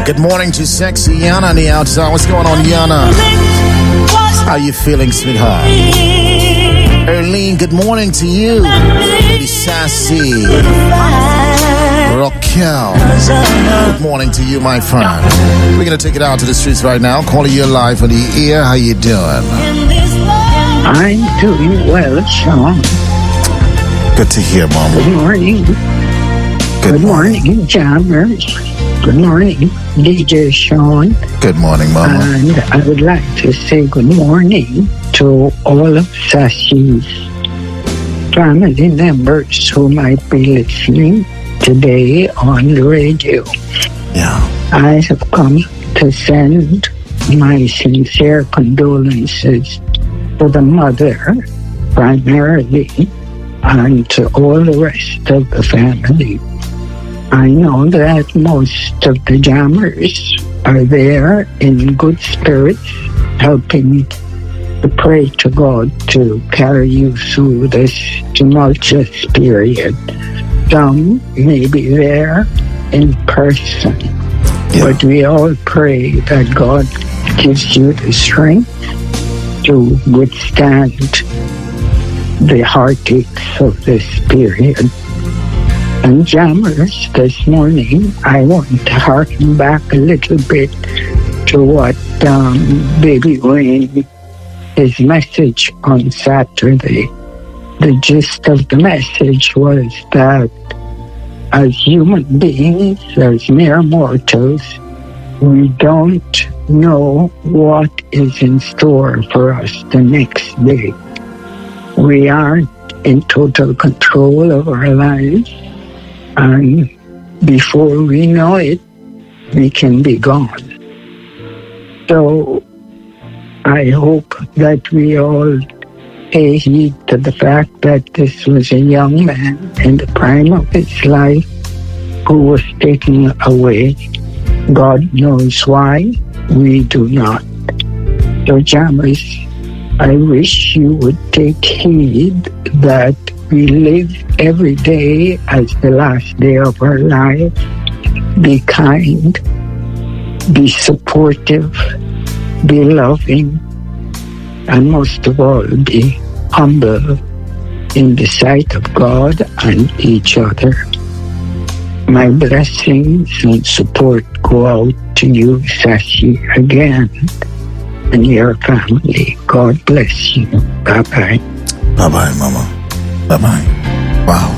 Good morning to sexy Yana on the outside. What's going on, Yana? How you feeling, sweetheart? Erlene, good morning to you. Lady Sassy. Raquel, good morning to you, my friend. We're going to take it out to the streets right now. Calling you live on the air. How you doing? I'm doing well, Sean. Good to hear, Mama. Good morning. Good morning, Jammers. Good morning, DJ Sean. Good morning, Mama. And I would like to say good morning to all of Sassy's family members who might be listening today on the radio. Yeah. I have come to send my sincere condolences to the mother, primarily, and to all the rest of the family. I know that most of the jammers are there in good spirits, helping to pray to God to carry you through this tumultuous period. Some may be there in person, but we all pray that God gives you the strength to withstand the heartaches of this period. And jammers, this morning, I want to harken back a little bit to what Baby Wayne, his message on Saturday. The gist of the message was that as human beings, as mere mortals, we don't know what is in store for us the next day. We aren't in total control of our lives, and before we know it, we can be gone. So I hope that we all pay heed to the fact that this was a young man in the prime of his life who was taken away. God knows why, we do not. So jammers, I wish you would take heed that we live every day as the last day of our lives. Be kind, be supportive, be loving, and most of all, be humble in the sight of God and each other. My blessings and support go out to you, Sassy, again, and your family. God bless you. Bye-bye. Bye-bye, Mama. Bye-bye. Wow.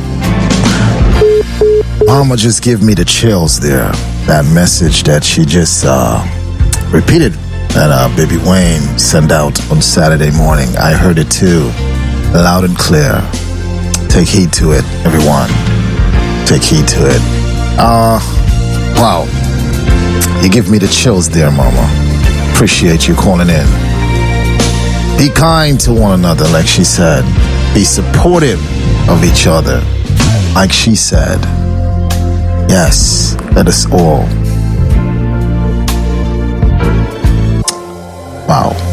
Mama just gave me the chills there. That message that she just repeated that Baby Wayne sent out on Saturday morning. I heard it too, loud and clear. Take heed to it, everyone. Take heed to it. Wow. You give me the chills there, Mama. Appreciate you calling in. Be kind to one another, like she said. Be supportive of each other, like she said. Yes, let us all